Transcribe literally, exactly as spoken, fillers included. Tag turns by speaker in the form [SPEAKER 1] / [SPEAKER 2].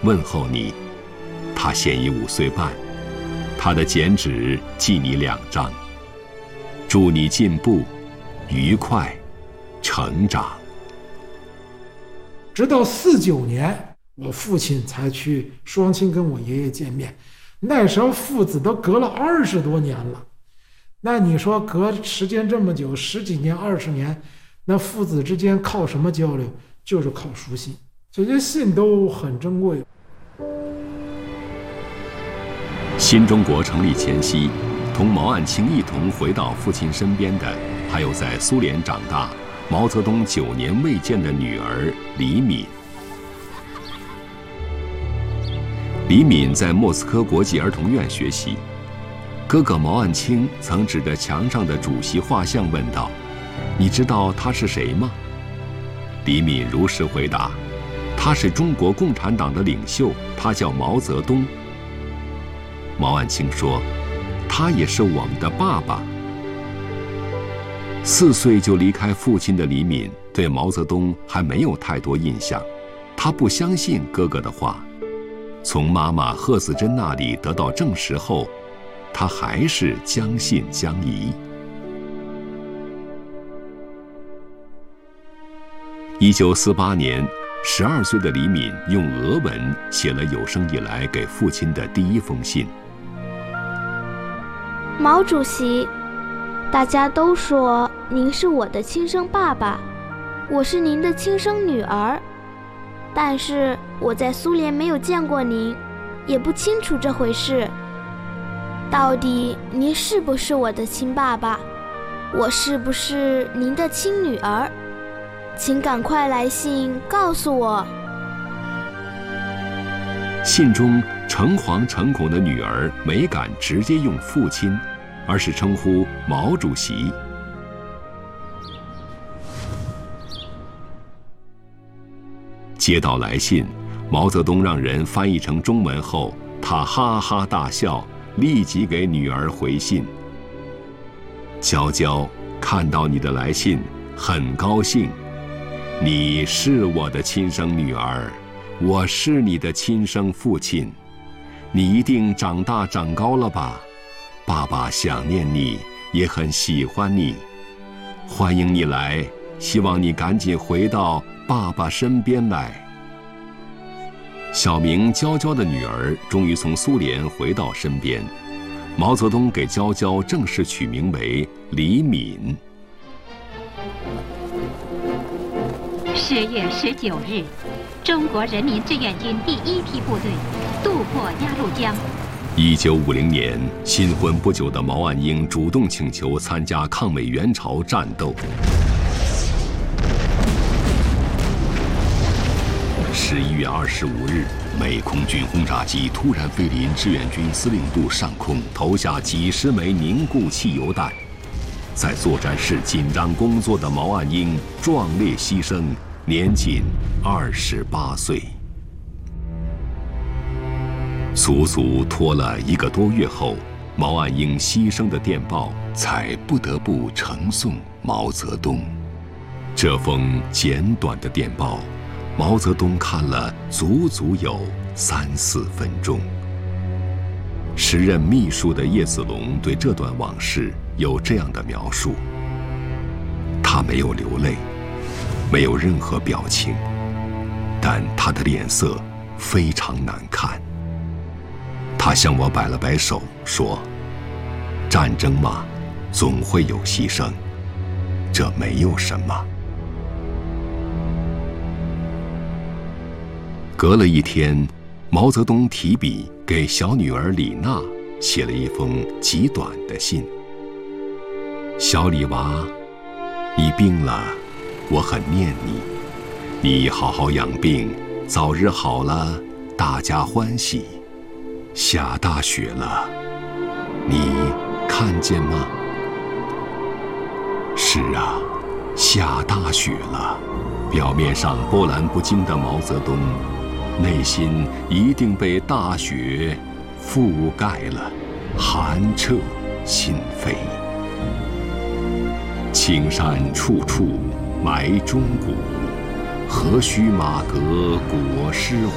[SPEAKER 1] 问候你。他现已五岁半，他的剪纸记你两张。祝你进步、愉快、成长。
[SPEAKER 2] 直到四九年，我父亲才去双亲跟我爷爷见面，那时候父子都隔了二十多年了。那你说隔时间这么久，十几年、二十年，那父子之间靠什么交流？就是靠书信，这些信都很珍贵。
[SPEAKER 1] 新中国成立前夕，同毛岸青一同回到父亲身边的，还有在苏联长大、毛泽东九年未见的女儿李敏。李敏在莫斯科国际儿童院学习，哥哥毛岸青曾指着墙上的主席画像问道：“你知道他是谁吗？”李敏如实回答：“他是中国共产党的领袖，他叫毛泽东。”毛岸青说：“他也是我们的爸爸。”四岁就离开父亲的李敏对毛泽东还没有太多印象，他不相信哥哥的话。从妈妈贺子珍那里得到证实后，他还是将信将疑。一九四八年，十二岁的李敏用俄文写了有生以来给父亲的第一封信。
[SPEAKER 3] 毛主席，大家都说您是我的亲生爸爸，我是您的亲生女儿，但是我在苏联没有见过您，也不清楚这回事。到底您是不是我的亲爸爸？我是不是您的亲女儿？请赶快来信告诉我。
[SPEAKER 1] 信中诚惶诚恐的女儿没敢直接用父亲，而是称呼毛主席。接到来信，毛泽东让人翻译成中文后，他哈哈大笑，立即给女儿回信：“娇娇，看到你的来信，很高兴。你是我的亲生女儿，我是你的亲生父亲。你一定长大长高了吧？爸爸想念你，也很喜欢你。欢迎你来，希望你赶紧回到爸爸身边来。”小名娇娇的女儿终于从苏联回到身边，毛泽东给娇娇正式取名为李敏。
[SPEAKER 4] 十月十九日，中国人民志愿军第一批部队渡过鸭绿江。
[SPEAKER 1] 一九五零年，新婚不久的毛岸英主动请求参加抗美援朝战斗。十一月二十五日，美空军轰炸机突然飞临志愿军司令部上空，投下几十枚凝固汽油弹。在作战室紧张工作的毛岸英壮烈牺牲，年仅二十八岁。足足拖了一个多月后，毛岸英牺牲的电报才不得不呈送毛泽东。这封简短的电报，毛泽东看了足足有三四分钟。时任秘书的叶子龙对这段往事有这样的描述：他没有流泪，没有任何表情，但他的脸色非常难看。他向我摆了摆手，说：“战争嘛，总会有牺牲，这没有什么。”隔了一天，毛泽东提笔给小女儿李娜写了一封极短的信：“小李娃，你病了，我很念你，你好好养病，早日好了，大家欢喜。下大雪了，你看见吗？”是啊，下大雪了。表面上波澜不惊的毛泽东，内心一定被大雪覆盖了，寒彻心扉。青山处处埋忠骨，何须马革裹尸